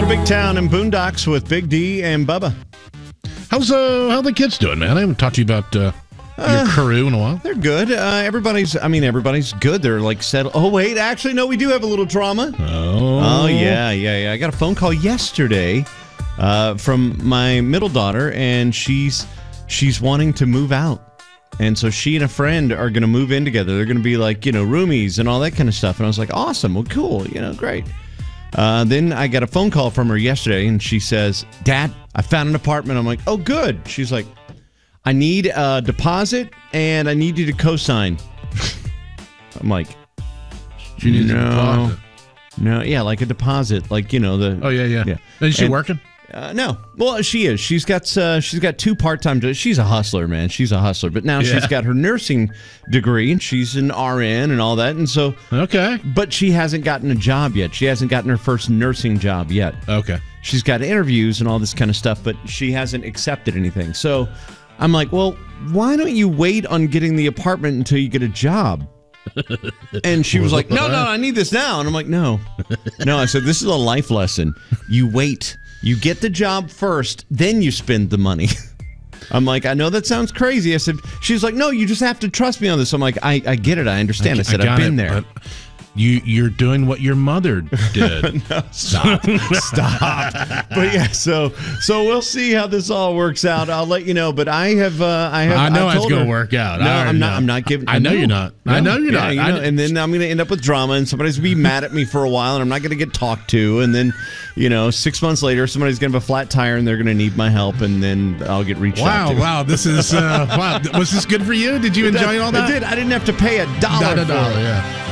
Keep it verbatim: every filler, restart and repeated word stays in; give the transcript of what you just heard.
to Big Town and Boondocks with Big D and Bubba. How's uh how the kids doing, man? I haven't talked to you about uh, your Uh, crew in a while. They're good. Uh, everybody's, I mean, everybody's good. They're like settled. Oh, wait, actually, no, we do have a little drama. Oh. Oh, yeah, yeah, yeah. I got a phone call yesterday uh, from my middle daughter, and she's she's wanting to move out. And so she and a friend are going to move in together. They're going to be like, you know, roomies and all that kind of stuff. And I was like, awesome. Well, cool. You know, great. Uh, then I got a phone call from her yesterday, and she says, Dad, I found an apartment. I'm like, oh, good. She's like, I need a deposit, and I need you to co-sign. I'm like, She needs no, a deposit. No, yeah, like a deposit. Like, you know, the... Oh, yeah, yeah. yeah. Is she And- working? Uh, no, well, she is. She's got uh, she's got two part time. She's a hustler, man. She's a hustler. But now Yeah. she's got her nursing degree, and she's an R N and all that. And so, Okay. but she hasn't gotten a job yet. She hasn't gotten her first nursing job yet. Okay. She's got interviews and all this kind of stuff, but she hasn't accepted anything. So, I'm like, well, why don't you wait on getting the apartment until you get a job? And she was like, no, no, I need this now. And I'm like, no, no. I said, this is a life lesson. You wait. You get the job first, then you spend the money. I'm like, I know that sounds crazy. I said, she's like, no, you just have to trust me on this. I'm like, I, I get it. I understand. I, said, got I've been it, there. but You, you're doing what your mother did. No, stop. Stop. But yeah, so so we'll see how this all works out. I'll let you know. But I have uh, I have I know I've it's told going her- to work out. No, I already I'm not. know. I'm not giving. I know no. you're not. I know you're Yeah, not. you I know, kn- and then I'm going to end up with drama, and somebody's going to be mad at me for a while, and I'm not going to get talked to. And then, you know, six months later, somebody's going to have a flat tire, and they're going to need my help, and then I'll get reached out Wow, to. wow. This is, uh, wow. Was this good for you? Did you enjoy all that? I did. I didn't have to pay a dollar. Not a for dollar, it. yeah.